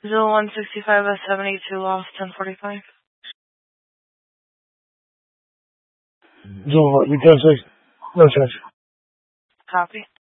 Zone 165 at 782 lost 1045. Zone what? Return 6. No charge. Copy.